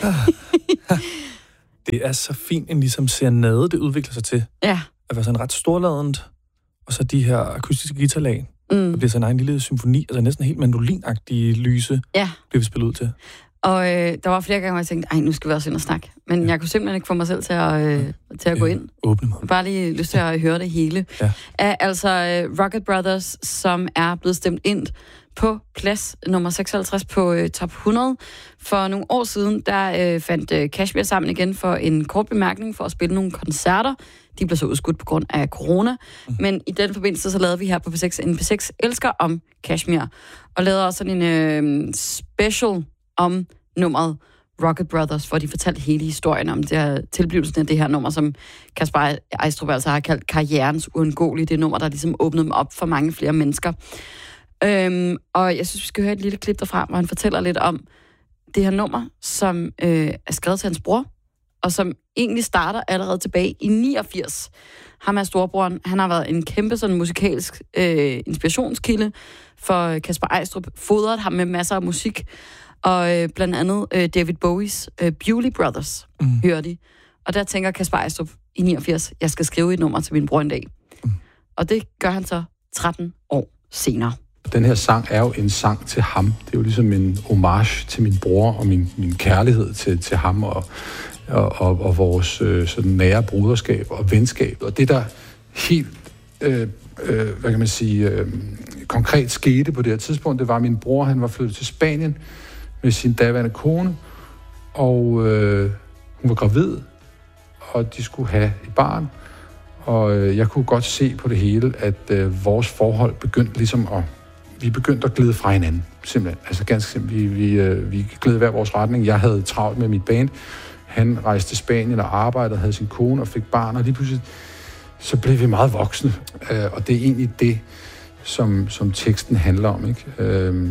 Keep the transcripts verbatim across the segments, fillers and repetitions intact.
Det er så fint en ligesom serenade, det udvikler sig til. Ja. At være sådan ret storladent, og så de her akustiske guitarlag. Mm. Det bliver sådan en lille symfoni, altså næsten helt mandolinagtige lyse, ja. bliver vi spillet ud til. Og øh, der var flere gange, hvor jeg tænkte, ej, nu skal vi også ind og snakke. Men ja. jeg kunne simpelthen ikke få mig selv til at, øh, til at gå ind. Åbne mig. Bare lige lyst til at høre det hele. Ja. Æ, altså uh, Rocket Brothers, som er blevet stemt ind på plads nummer seksoghalvtreds på uh, top hundrede. For nogle år siden, der uh, fandt uh, Kashmir sammen igen for en kort bemærkning for at spille nogle koncerter. De blev så udskudt på grund af corona. Mm. Men i den forbindelse, så lavede vi her på P seks en P seks elsker om Kashmir. Og lavede også sådan en uh, special om nummeret Rocket Brothers, hvor de fortalte hele historien om det her, tilblivelsen af det her nummer, som Kasper Eistrup altså har kaldt karrierens uundgåelige. Det nummer, der ligesom åbnede dem op for mange flere mennesker. Øhm, og jeg synes, vi skal høre et lille klip derfra, hvor han fortæller lidt om det her nummer, som øh, er skrevet til hans bror, og som egentlig starter allerede tilbage i niogfirs. Ham er storebroren. Han har været en kæmpe sådan musikalsk øh, inspirationskilde for Kasper Eistrup, fodret ham med masser af musik, og øh, blandt andet øh, David Bowies øh, Bewley Brothers, mm. hører de. Og der tænker Kasper Eistrup i niogfirs, jeg skal skrive et nummer til min bror en dag. Mm. Og det gør han så tretten år senere. Den her sang er jo en sang til ham. Det er jo ligesom en homage til min bror og min, min kærlighed til, til ham og, og, og, og vores øh, sådan nære broderskab og venskab. Og det, der helt øh, øh, hvad kan man sige, øh, konkret skete på det her tidspunkt, det var, at min bror han var flyttet til Spanien med sin daværende kone, og øh, hun var gravid, og de skulle have et barn. Og øh, jeg kunne godt se på det hele, at øh, vores forhold begyndte ligesom at... Vi begyndte at glide fra hinanden, simpelthen. Altså ganske simpelthen. Vi, vi, øh, vi gled hver vores retning. Jeg havde travlt med mit band. Han rejste til Spanien og arbejdede, havde sin kone og fik barn, og lige pludselig så blev vi meget voksne. Øh, og det er egentlig det, som, som teksten handler om, ikke? Øh,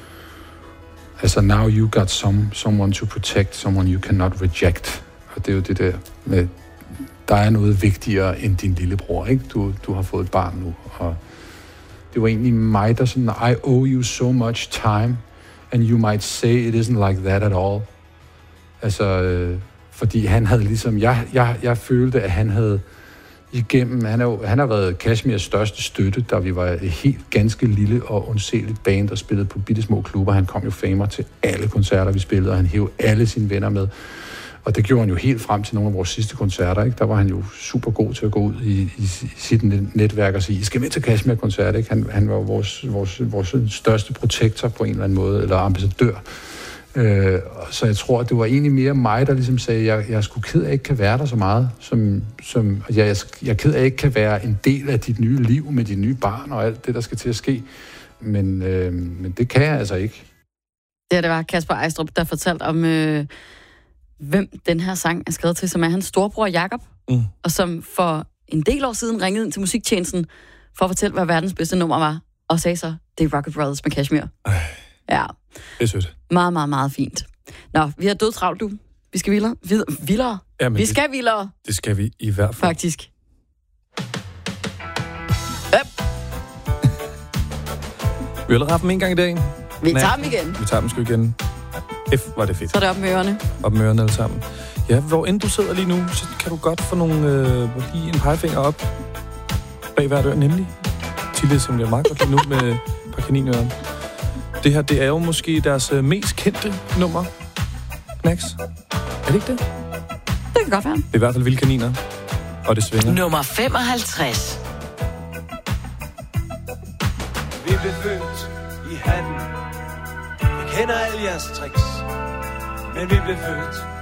altså, now you got some, someone to protect, someone you cannot reject. Og det er jo det der med, der er noget vigtigere end din lillebror, ikke? Du, du har fået et barn nu, og det var egentlig mig, der sådan, I owe you so much time, and you might say it isn't like that at all. Altså, øh, fordi han havde ligesom, jeg, jeg, jeg følte, at han havde igennem, han, er jo, han har været Kashmirs største støtte, da vi var et helt ganske lille og undseligt band, der spillede på bittesmå klubber. Han kom jo famer til alle koncerter, vi spillede, og han hævde alle sine venner med. Og det gjorde han jo helt frem til nogle af vores sidste koncerter, ikke? Der var han jo super god til at gå ud i, i, i sit netværk og sige, I skal med til Kashmir-koncert, ikke? Han, han var vores, vores, vores største protektor på en eller anden måde, eller ambassadør. Øh, så jeg tror, at det var egentlig mere mig, der ligesom sagde, jeg, jeg er sgu ked af, at jeg ikke kan være der så meget, som, som jeg, jeg, jeg er ked af, at jeg ikke kan være en del af dit nye liv med dit nye barn og alt det, der skal til at ske. Men, øh, men det kan jeg altså ikke. Ja, det var Kasper Eistrup, der fortalte om... Øh hvem den her sang er skrevet til, som er hans storebror Jakob, mm. og som for en del år siden ringede ind til musiktjenesten for at fortælle, hvad verdens bedste nummer var, og sagde så, det er Rocket Brothers med Kashmir. Ej, ja. Det er sødt. Meget, meget, meget fint. Nå, vi har dødtravlt, du. Vi skal vildere. Vildere. Ja, vi det, skal vildere. Det skal vi i hvert fald. Faktisk. Øp. Vi har haft dem en gang i dag. Vi tager dem igen. Vi tager dem sgu igen. F, var det fedt. Så er det op med ørerne. Op med ørerne alle sammen. Ja, hvor end du sidder lige nu, så kan du godt få nogle, øh, lige en pegefinger op bag hver dør, nemlig Tilde, som bliver meget godt lige nu med et par kaninører. Det her, det er jo måske deres øh, mest kendte nummer. Knacks. Er det ikke det? Det kan godt være. Det er i hvert fald Vilde Kaniner, og det svinger. Nummer femoghalvtreds. Vi blev født i hatten. Vi kender alle jeres tricks, men vi blev født